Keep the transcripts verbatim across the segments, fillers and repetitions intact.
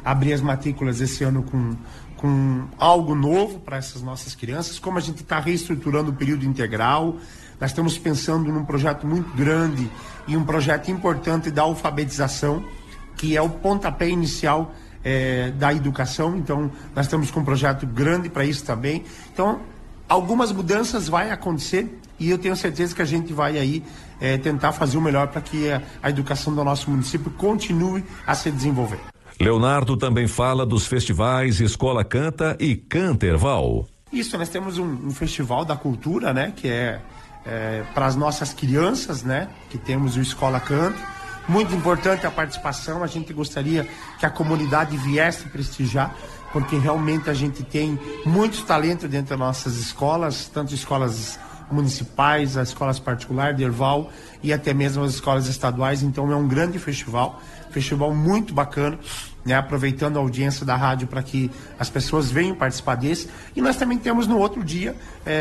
abrir as matrículas esse ano com, com algo novo para essas nossas crianças, como a gente está reestruturando o período integral. Nós estamos pensando num projeto muito grande e um projeto importante da alfabetização, que é o pontapé inicial é, da educação. Então, nós estamos com um projeto grande para isso também. Então, algumas mudanças vai acontecer e eu tenho certeza que a gente vai aí é, tentar fazer o melhor para que a, a educação do nosso município continue a se desenvolver. Leonardo também fala dos festivais Escola Canta e Canterval. Isso, nós temos um, um festival da cultura, né, que é, é para as nossas crianças, né, que temos o Escola Canta. Muito importante a participação, a gente gostaria que a comunidade viesse prestigiar, porque realmente a gente tem muitos talentos dentro das nossas escolas, tanto escolas municipais, as escolas particulares, Derval e até mesmo as escolas estaduais. Então é um grande festival, festival muito bacana, né? Aproveitando a audiência da rádio para que as pessoas venham participar desse. E nós também temos no outro dia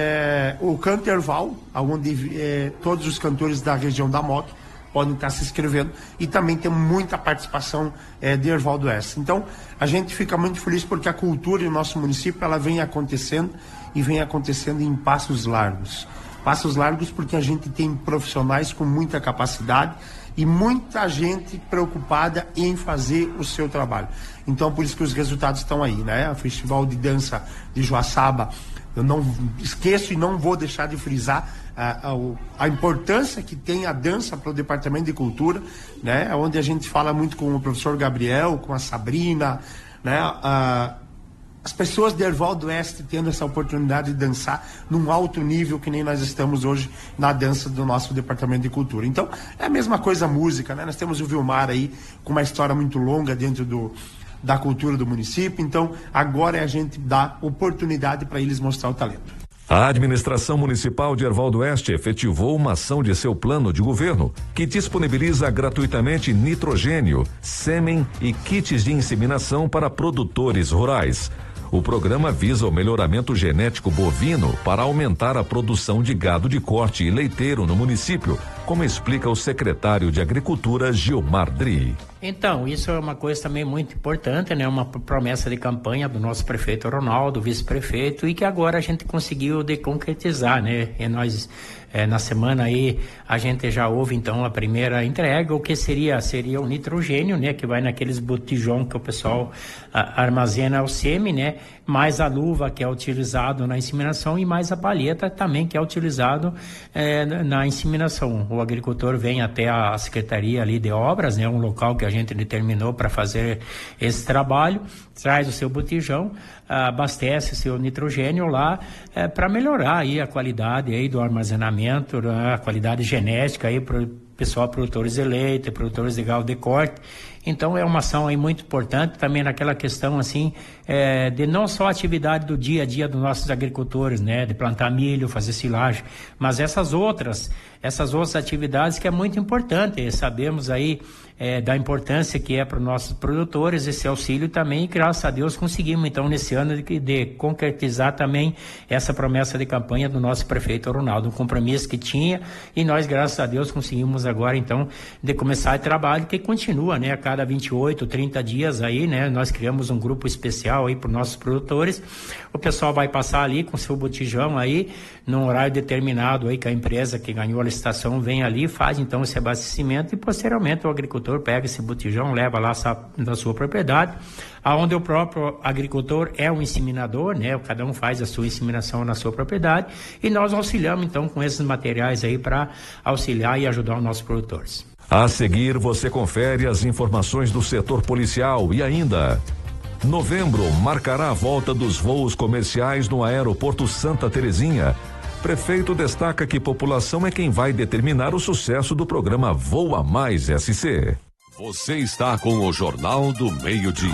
é, o Canterval, onde é, todos os cantores da região da Moca podem estar se inscrevendo, e também tem muita participação é, de Erval do Oeste. Então a gente fica muito feliz porque a cultura no nosso município ela vem acontecendo e vem acontecendo em passos largos. Passos largos porque a gente tem profissionais com muita capacidade e muita gente preocupada em fazer o seu trabalho. Então por isso que os resultados estão aí, né? O Festival de Dança de Joaçaba, eu não esqueço e não vou deixar de frisar a, a, a importância que tem a dança para o Departamento de Cultura, né? Onde a gente fala muito com o professor Gabriel, com a Sabrina, né? A, as pessoas de Erval do Oeste tendo essa oportunidade de dançar num alto nível que nem nós estamos hoje na dança do nosso Departamento de Cultura. Então, é a mesma coisa a música, né? Nós temos o Vilmar aí com uma história muito longa dentro do, da cultura do município. Então, agora é a gente dar oportunidade para eles mostrar o talento. A administração municipal de Erval do Oeste efetivou uma ação de seu plano de governo que disponibiliza gratuitamente nitrogênio, sêmen e kits de inseminação para produtores rurais. O programa visa o melhoramento genético bovino para aumentar a produção de gado de corte e leiteiro no município, como explica o secretário de Agricultura, Gilmar Dri. Então, isso é uma coisa também muito importante, né? Uma promessa de campanha do nosso prefeito Ronaldo, vice-prefeito, e que agora a gente conseguiu de concretizar, né? E nós, é, na semana aí, a gente já houve, então, a primeira entrega, o que seria, seria o nitrogênio, né? Que vai naqueles botijão que o pessoal a, armazena o sêmen, né? Mais a luva que é utilizado na inseminação e mais a palheta também que é utilizado é, na inseminação. O agricultor vem até a Secretaria ali de Obras, né? Um local que a gente determinou para fazer esse trabalho, traz o seu botijão, abastece seu nitrogênio lá é, para melhorar aí a qualidade aí do armazenamento, a qualidade genética aí para o pessoal, produtores de leite, produtores de gado de corte. Então é uma ação aí muito importante também naquela questão assim é, de não só a atividade do dia a dia dos nossos agricultores, né, de plantar milho, fazer silagem, mas essas outras, essas outras atividades que é muito importante. Sabemos aí é, da importância que é para os nossos produtores esse auxílio também, e graças a Deus conseguimos então nesse ano de, de concretizar também essa promessa de campanha do nosso prefeito Ronaldo, um compromisso que tinha, e nós graças a Deus conseguimos agora então de começar o trabalho que continua, né, a cada vinte e oito, trinta dias aí, né, nós criamos um grupo especial aí para os nossos produtores. O pessoal vai passar ali com seu botijão aí num horário determinado aí que a empresa que ganhou a licitação vem ali, faz então esse abastecimento, e posteriormente o agricultor pega esse botijão, leva lá na sua propriedade, aonde o próprio agricultor é um inseminador, né? Cada um faz a sua inseminação na sua propriedade, e nós auxiliamos então com esses materiais aí para auxiliar e ajudar os nossos produtores. A seguir você confere as informações do setor policial e ainda... Novembro marcará a volta dos voos comerciais no aeroporto Santa Terezinha. Prefeito destaca que população é quem vai determinar o sucesso do programa Voa Mais S C. Você está com o Jornal do Meio-Dia.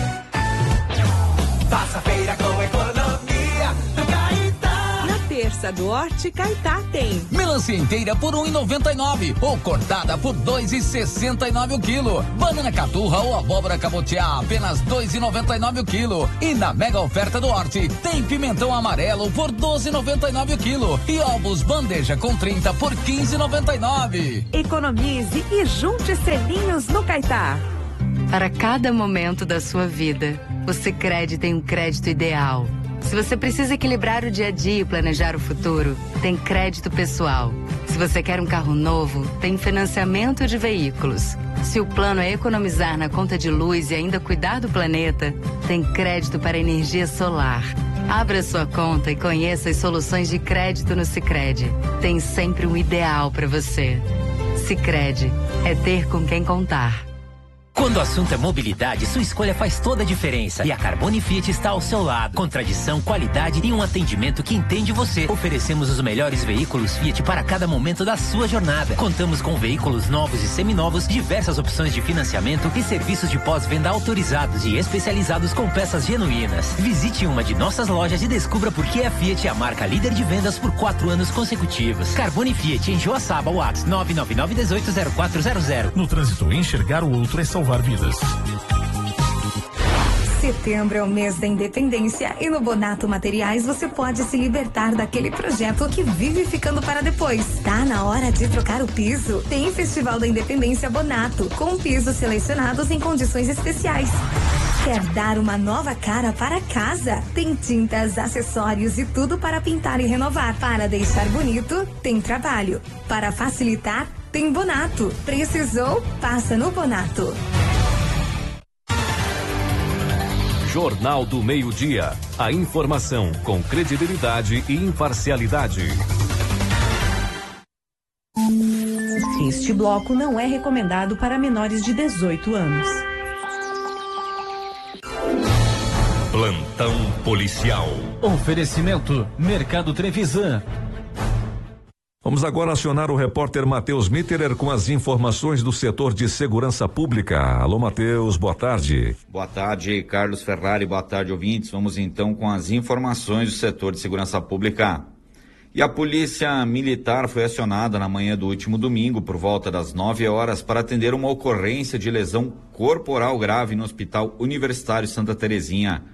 Faça feira com economia do Caetano. Na terça, do Horti Caetá tem. Melancia inteira por um e noventa e nove ou cortada por dois e sessenta e nove o quilo. Banana caturra ou abóbora cabotiá apenas dois e noventa e nove o quilo. E na mega oferta do Horti tem pimentão amarelo por doze e noventa e nove o quilo e ovos bandeja com trinta por quinze e noventa e nove. Economize e junte selinhos no Caetá. Para cada momento da sua vida, o Sicredi tem um crédito ideal. Se você precisa equilibrar o dia a dia e planejar o futuro, tem crédito pessoal. Se você quer um carro novo, tem financiamento de veículos. Se o plano é economizar na conta de luz e ainda cuidar do planeta, tem crédito para energia solar. Abra sua conta e conheça as soluções de crédito no Sicredi. Tem sempre um ideal para você. Sicredi é ter com quem contar. Quando o assunto é mobilidade, sua escolha faz toda a diferença. E a Carbone Fiat está ao seu lado. Com tradição, qualidade e um atendimento que entende você. Oferecemos os melhores veículos Fiat para cada momento da sua jornada. Contamos com veículos novos e seminovos, diversas opções de financiamento e serviços de pós-venda autorizados e especializados com peças genuínas. Visite uma de nossas lojas e descubra por que a Fiat é a marca líder de vendas por quatro anos consecutivos. Carbone Fiat em Joaçaba, WhatsApp nove nove nove um oito zero quatro zero zero. No trânsito, enxergar o outro é salvar vidas. Setembro é o mês da independência e no Bonato Materiais você pode se libertar daquele projeto que vive ficando para depois. Tá na hora de trocar o piso? Tem Festival da Independência Bonato, com pisos selecionados em condições especiais. Quer dar uma nova cara para casa? Tem tintas, acessórios e tudo para pintar e renovar. Para deixar bonito, tem trabalho. Para facilitar, tem Bonato. Precisou? Passa no Bonato. Jornal do Meio-Dia. A informação com credibilidade e imparcialidade. Este bloco não é recomendado para menores de dezoito anos. Plantão policial. Oferecimento Mercado Trevisan. Vamos agora acionar o repórter Matheus Mitterer com as informações do setor de segurança pública. Alô, Matheus, boa tarde. Boa tarde, Carlos Ferrari, boa tarde, ouvintes. Vamos então com as informações do setor de segurança pública. E a Polícia Militar foi acionada na manhã do último domingo, por volta das nove horas, para atender uma ocorrência de lesão corporal grave no Hospital Universitário Santa Terezinha.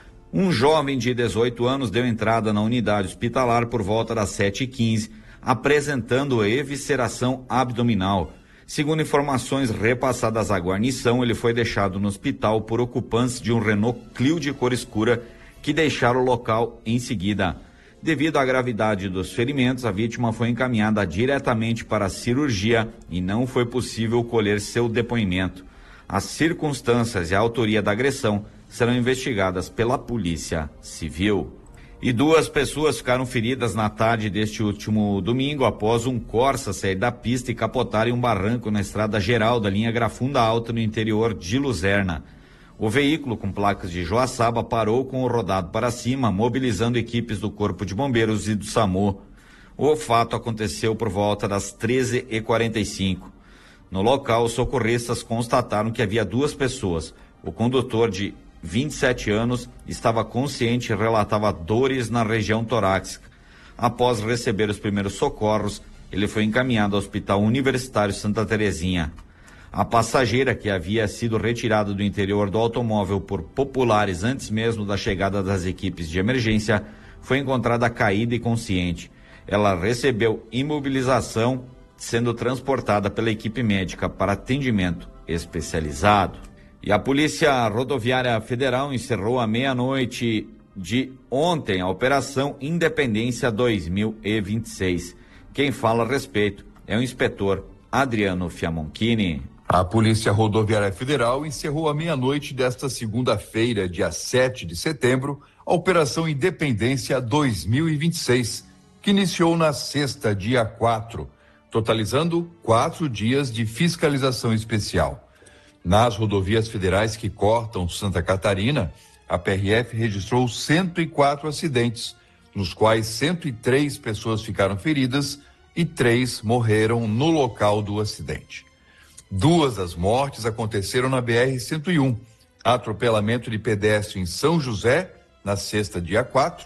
Um jovem de dezoito anos deu entrada na unidade hospitalar por volta das sete e quinze, apresentando evisceração abdominal. Segundo informações repassadas à guarnição, ele foi deixado no hospital por ocupantes de um Renault Clio de cor escura que deixaram o local em seguida. Devido à gravidade dos ferimentos, a vítima foi encaminhada diretamente para a cirurgia e não foi possível colher seu depoimento. As circunstâncias e a autoria da agressão serão investigadas pela Polícia Civil. E duas pessoas ficaram feridas na tarde deste último domingo após um Corsa sair da pista e capotar em um barranco na estrada geral da linha Grafunda Alta no interior de Luzerna. O veículo, com placas de Joaçaba, parou com o rodado para cima, mobilizando equipes do Corpo de Bombeiros e do SAMU. O fato aconteceu por volta das treze e quarenta e cinco. No local, os socorristas constataram que havia duas pessoas. O condutor, de vinte e sete anos, estava consciente e relatava dores na região torácica. Após receber os primeiros socorros, ele foi encaminhado ao Hospital Universitário Santa Terezinha. A passageira, que havia sido retirada do interior do automóvel por populares antes mesmo da chegada das equipes de emergência, foi encontrada caída e consciente. Ela recebeu imobilização, sendo transportada pela equipe médica para atendimento especializado. E a Polícia Rodoviária Federal encerrou à meia-noite de ontem a Operação Independência dois mil e vinte e seis. Quem fala a respeito é o inspetor Adriano Fiamonchini. A Polícia Rodoviária Federal encerrou à meia-noite desta segunda-feira, dia sete de setembro, a Operação Independência dois mil e vinte e seis, que iniciou na sexta, dia quatro, totalizando quatro dias de fiscalização especial. Nas rodovias federais que cortam Santa Catarina, a P R F registrou cento e quatro acidentes, nos quais cento e três pessoas ficaram feridas e três morreram no local do acidente. Duas das mortes aconteceram na B R cento e um, atropelamento de pedestre em São José, na sexta, dia quatro,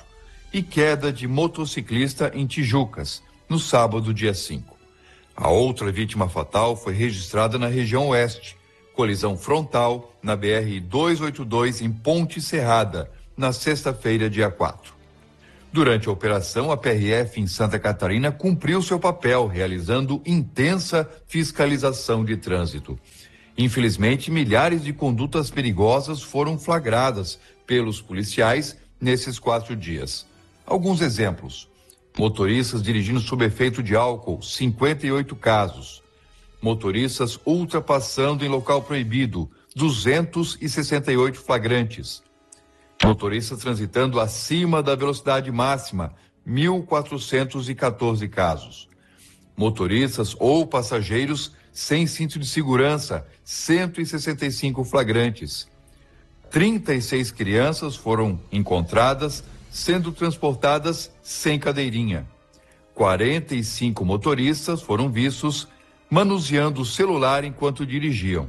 e queda de motociclista em Tijucas, no sábado, dia cinco. A outra vítima fatal foi registrada na região oeste, colisão frontal na B R duzentos e oitenta e dois em Ponte Serrada, na sexta-feira, dia quatro. Durante a operação, a P R F em Santa Catarina cumpriu seu papel, realizando intensa fiscalização de trânsito. Infelizmente, milhares de condutas perigosas foram flagradas pelos policiais nesses quatro dias. Alguns exemplos: motoristas dirigindo sob efeito de álcool, cinquenta e oito casos. Motoristas ultrapassando em local proibido, duzentos e sessenta e oito flagrantes. Motoristas transitando acima da velocidade máxima, mil quatrocentos e quatorze casos. Motoristas ou passageiros sem cinto de segurança, cento e sessenta e cinco flagrantes. trinta e seis crianças foram encontradas sendo transportadas sem cadeirinha. quarenta e cinco motoristas foram vistos manuseando o celular enquanto dirigiam.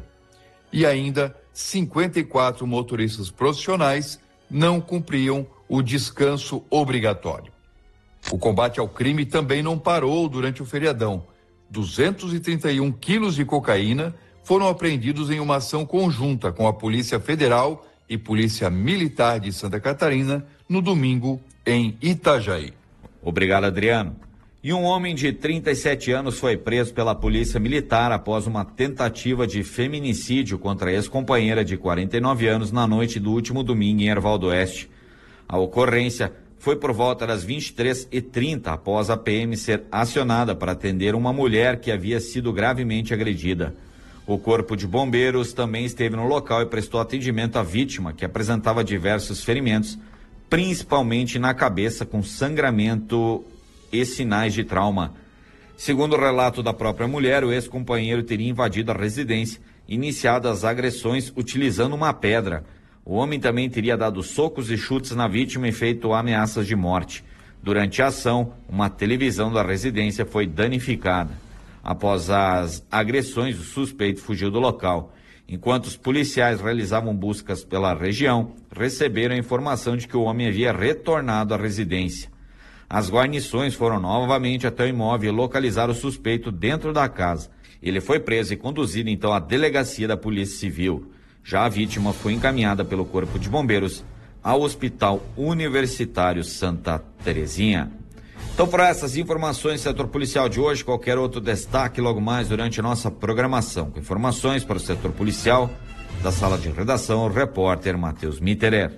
E ainda cinquenta e quatro motoristas profissionais não cumpriam o descanso obrigatório. O combate ao crime também não parou durante o feriadão. duzentos e trinta e um quilos de cocaína foram apreendidos em uma ação conjunta com a Polícia Federal e Polícia Militar de Santa Catarina no domingo em Itajaí. Obrigado, Adriano. E um homem de trinta e sete anos foi preso pela Polícia Militar após uma tentativa de feminicídio contra a ex-companheira de quarenta e nove anos na noite do último domingo em Erval do Oeste. A ocorrência foi por volta das vinte e três e trinta, após a P M ser acionada para atender uma mulher que havia sido gravemente agredida. O Corpo de Bombeiros também esteve no local e prestou atendimento à vítima, que apresentava diversos ferimentos, principalmente na cabeça, com sangramento e sinais de trauma. Segundo o relato da própria mulher, o ex-companheiro teria invadido a residência, iniciado as agressões utilizando uma pedra. O homem também teria dado socos e chutes na vítima e feito ameaças de morte. Durante a ação, uma televisão da residência foi danificada. Após as agressões, o suspeito fugiu do local. Enquanto os policiais realizavam buscas pela região, receberam a informação de que o homem havia retornado à residência. As guarnições foram novamente até o imóvel e localizaram o suspeito dentro da casa. Ele foi preso e conduzido então à delegacia da Polícia Civil. Já a vítima foi encaminhada pelo Corpo de Bombeiros ao Hospital Universitário Santa Terezinha. Então, para essas informações do setor policial de hoje, qualquer outro destaque logo mais durante a nossa programação. Com informações para o setor policial, da sala de redação, o repórter Matheus Mitterer.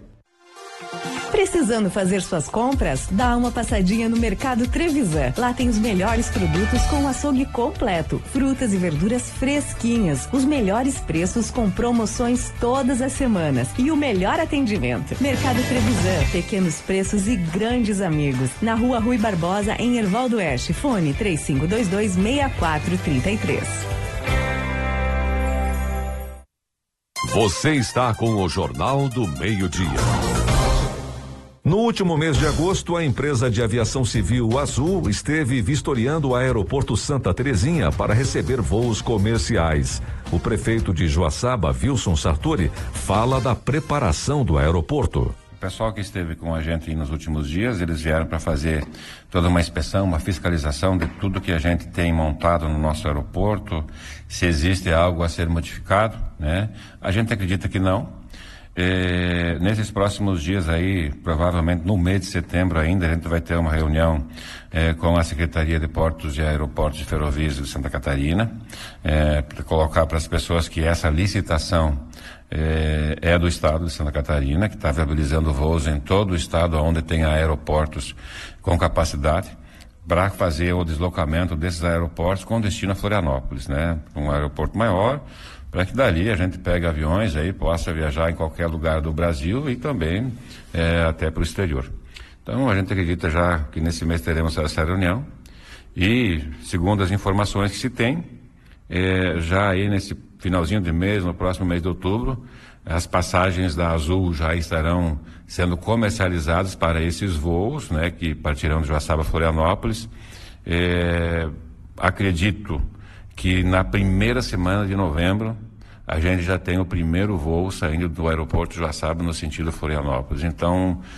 Precisando fazer suas compras? Dá uma passadinha no Mercado Trevisan. Lá tem os melhores produtos com o açougue completo, frutas e verduras fresquinhas, os melhores preços com promoções todas as semanas e o melhor atendimento. Mercado Trevisan, pequenos preços e grandes amigos. Na Rua Rui Barbosa, em Erval do Oeste. Fone três cinco dois dois, seis quatro três três. Você está com o Jornal do Meio-Dia. No último mês de agosto, a empresa de aviação civil Azul esteve vistoriando o aeroporto Santa Terezinha para receber voos comerciais. O prefeito de Joaçaba, Wilson Sartori, fala da preparação do aeroporto. O pessoal que esteve com a gente nos últimos dias, eles vieram para fazer toda uma inspeção, uma fiscalização de tudo que a gente tem montado no nosso aeroporto, se existe algo a ser modificado, né? A gente acredita que não. É, nesses próximos dias aí, provavelmente no mês de setembro ainda, a gente vai ter uma reunião é, com a Secretaria de Portos e Aeroportos de Ferrovias de Santa Catarina, é, para colocar para as pessoas que essa licitação é, é do Estado de Santa Catarina, que está viabilizando voos em todo o estado onde tem aeroportos com capacidade, para fazer o deslocamento desses aeroportos com destino a Florianópolis, né? Um aeroporto maior, para que dali a gente pegue aviões aí, possa viajar em qualquer lugar do Brasil e também é, até para o exterior. Então a gente acredita já que nesse mês teremos essa reunião e, segundo as informações que se tem, é, já aí nesse finalzinho de mês, no próximo mês de outubro, as passagens da Azul já estarão sendo comercializadas para esses voos, né, que partirão de Joaçaba a Florianópolis. É, acredito que na primeira semana de novembro a gente já tem o primeiro voo saindo do aeroporto de Joaçaba no sentido Florianópolis. Então,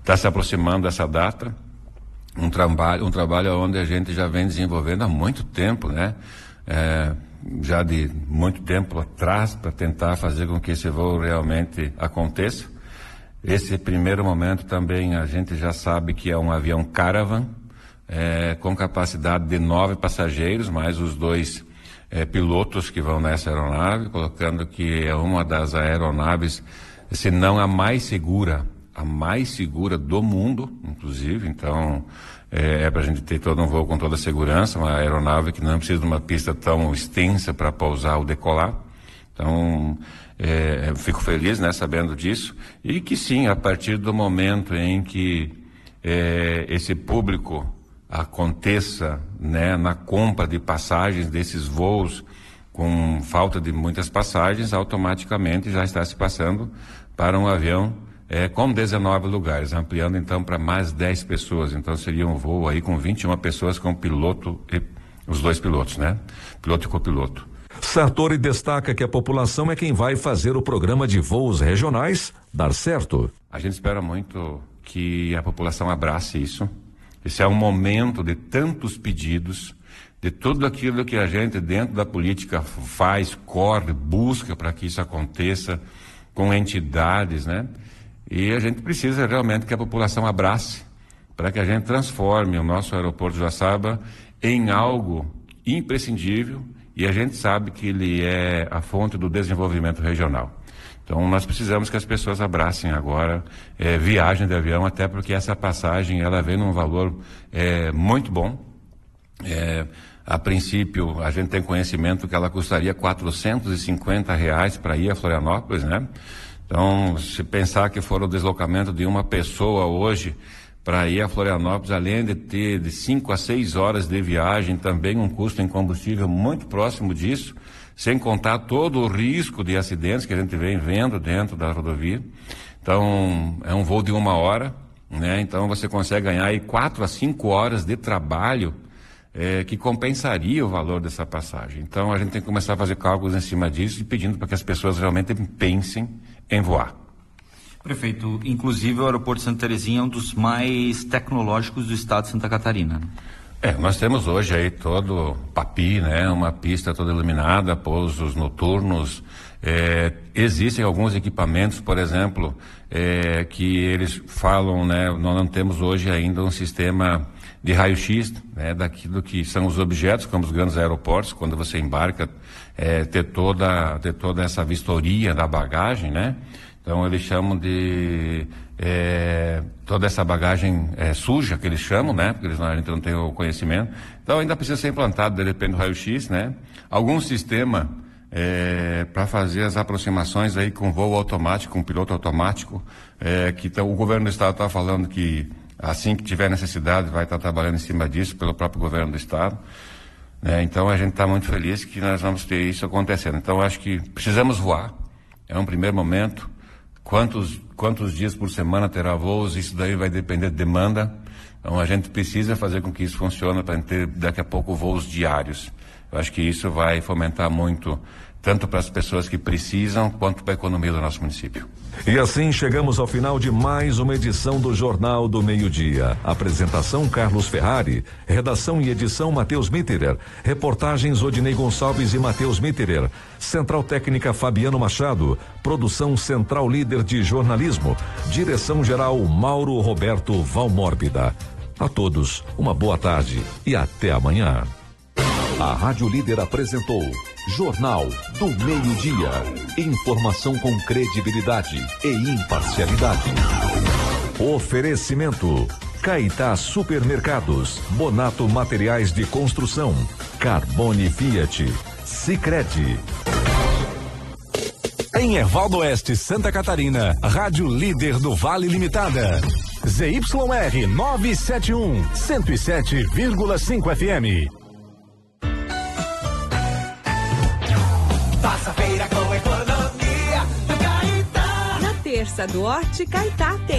está se aproximando dessa data, um trabalho, um trabalho onde a gente já vem desenvolvendo há muito tempo, né? É, já de muito tempo atrás, para tentar fazer com que esse voo realmente aconteça. Esse primeiro momento também a gente já sabe que é um avião Caravan, é, com capacidade de nove passageiros, mais os dois é, pilotos que vão nessa aeronave, colocando que é uma das aeronaves, se não a mais segura, a mais segura do mundo, inclusive. Então, é, é para a gente ter todo um voo com toda a segurança, uma aeronave que não precisa de uma pista tão extensa para pousar ou decolar. Então, é, eu fico feliz, né, sabendo disso, e que sim, a partir do momento em que é, esse público aconteça, né, na compra de passagens desses voos com falta de muitas passagens, automaticamente já está se passando para um avião é, com dezenove lugares, ampliando então para mais dez pessoas. Então seria um voo aí com vinte e uma pessoas, com piloto e os dois pilotos, né? Piloto e copiloto. Sartori destaca que a população é quem vai fazer o programa de voos regionais dar certo. A gente espera muito que a população abrace isso. Esse é um momento de tantos pedidos, de tudo aquilo que a gente dentro da política faz, corre, busca para que isso aconteça com entidades, né? E a gente precisa realmente que a população abrace para que a gente transforme o nosso aeroporto de Joaçaba em algo imprescindível, e a gente sabe que ele é a fonte do desenvolvimento regional. Então nós precisamos que as pessoas abracem agora é, viagem de avião, até porque essa passagem ela vem num valor é, muito bom. É, a princípio a gente tem conhecimento que ela custaria quatrocentos e cinquenta reais para ir a Florianópolis, né? Então, se pensar que for o deslocamento de uma pessoa hoje para ir a Florianópolis, além de ter de cinco a seis horas de viagem, também um custo em combustível muito próximo disso, sem contar todo o risco de acidentes que a gente vem vendo dentro da rodovia. Então, é um voo de uma hora, né? Então, você consegue ganhar aí quatro a cinco horas de trabalho, é, que compensaria o valor dessa passagem. Então, a gente tem que começar a fazer cálculos em cima disso e pedindo para que as pessoas realmente pensem em voar. Prefeito, inclusive o aeroporto de Santa Terezinha é um dos mais tecnológicos do estado de Santa Catarina. É, nós temos hoje aí todo Papi, né? Uma pista toda iluminada, pousos noturnos. É, existem alguns equipamentos, por exemplo, é, que eles falam, né? Nós não temos hoje ainda um sistema de raio-x, né? Daquilo que são os objetos, como os grandes aeroportos, quando você embarca, é, ter toda, ter toda essa vistoria da bagagem, né? Então eles chamam de é, toda essa bagagem é, suja, que eles chamam, né? Porque eles não, a gente não tem o conhecimento. Então ainda precisa ser implantado, de repente, o raio-x, né? Algum sistema é, para fazer as aproximações aí com voo automático, com piloto automático, é, que tá, o governo do estado está falando que assim que tiver necessidade vai estar tá trabalhando em cima disso pelo próprio governo do estado. É, então a gente está muito feliz que nós vamos ter isso acontecendo. Então acho que precisamos voar, é um primeiro momento. Quantos, quantos dias por semana terá voos, isso daí vai depender de demanda. Então a gente precisa fazer com que isso funcione para ter daqui a pouco voos diários. Eu acho que isso vai fomentar muito, tanto para as pessoas que precisam, quanto para a economia do nosso município. E assim chegamos ao final de mais uma edição do Jornal do Meio-Dia. Apresentação Carlos Ferrari, redação e edição Matheus Mitterer, reportagens Odinei Gonçalves e Matheus Mitterer, Central Técnica Fabiano Machado, produção Central Líder de Jornalismo, direção geral Mauro Roberto Valmórbida. A todos, uma boa tarde e até amanhã. A Rádio Líder apresentou Jornal do Meio-Dia. Informação com credibilidade e imparcialidade. Oferecimento: Caetá Supermercados, Bonato Materiais de Construção, Carbone Fiat, Sicredi. Em Ervaldo Oeste, Santa Catarina, Rádio Líder do Vale Limitada. Z Y R novecentos e setenta e um, cento e sete vírgula cinco F M. Faça feira com economia do Caetá. Na terça do Horti Caetá tem